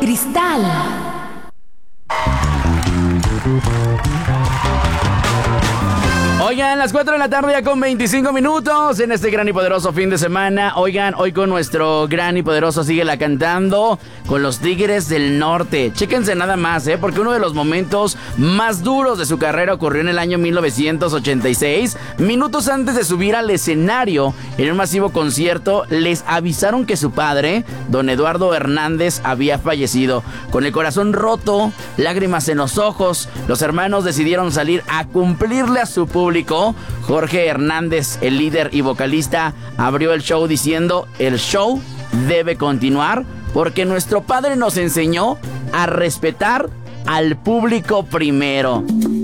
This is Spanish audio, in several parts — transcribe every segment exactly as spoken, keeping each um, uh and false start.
cristal. Oigan, las cuatro de la tarde ya con veinticinco minutos en este gran y poderoso fin de semana. Oigan, hoy con nuestro gran y poderoso Síguela Cantando con los Tigres del Norte. Chéquense nada más, ¿eh? Porque uno de los momentos más duros de su carrera ocurrió en el año mil novecientos ochenta y seis. Minutos antes de subir al escenario en un masivo concierto, les avisaron que su padre, don Eduardo Hernández, había fallecido. Con el corazón roto, lágrimas en los ojos, los hermanos decidieron salir a cumplirle a su público. Jorge Hernández, el líder y vocalista, abrió el show diciendo: el show debe continuar porque nuestro padre nos enseñó a respetar al público primero.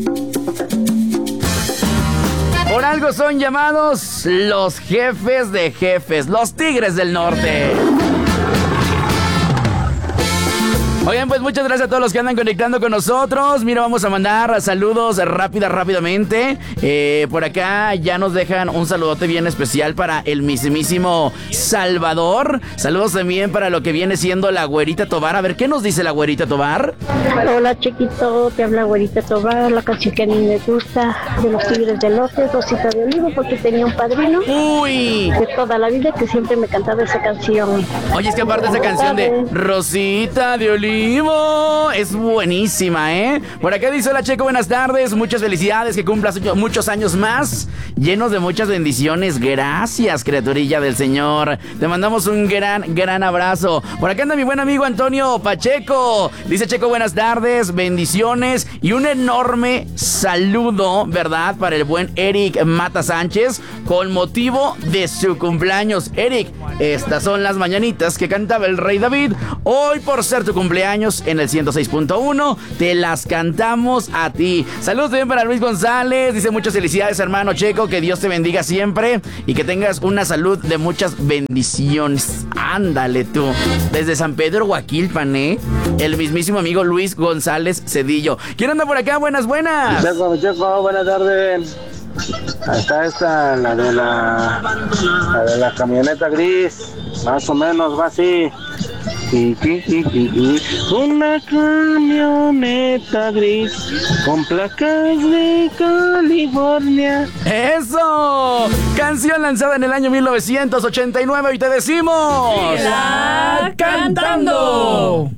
Por algo son llamados los jefes de jefes, los Tigres del Norte. Oigan, pues muchas gracias a todos los que andan conectando con nosotros. Mira, vamos a mandar saludos rápida, rápidamente. Eh, por acá ya nos dejan un saludote bien especial para el mismísimo Salvador. Saludos también para lo que viene siendo la Güerita Tobar. A ver, ¿qué nos dice la Güerita Tobar? Hola, chiquito, te habla Güerita Tobar. La canción que a mí me gusta de los Tigres del Norte, Rosita de Olivo, porque tenía un padrino. ¡Uy! De toda la vida que siempre me cantaba esa canción. Oye, es que aparte esa canción de Rosita de Olivo es buenísima, ¿eh? Por acá dice: hola, Checo, buenas tardes, muchas felicidades, que cumplas muchos años más, llenos de muchas bendiciones. Gracias, criaturilla del Señor. Te mandamos un gran, gran abrazo. Por acá anda mi buen amigo Antonio Pacheco. Dice: Checo, buenas tardes, bendiciones y un enorme saludo, ¿verdad? Para el buen Eric Mata Sánchez, con motivo de su cumpleaños. Eric, estas son las mañanitas que cantaba el Rey David. Hoy, por ser tu cumpleaños en el ciento seis punto uno, te las cantamos a ti. Saludos también para Luis González. Dice: muchas felicidades, hermano Checo, que Dios te bendiga siempre y que tengas una salud de muchas bendiciones. Ándale tú. Desde San Pedro Huaquilpan, ¿eh? El mismísimo amigo Luis González Cedillo. ¿Quién anda por acá? Buenas, buenas. Checo, Checo, buenas tardes. Ahí está esta, la de la, la de la camioneta gris. Más o menos va así. Una camioneta gris con placas de California. ¡Eso! Canción lanzada en el año mil novecientos ochenta y nueve y te decimos: ¡Síguela cantando!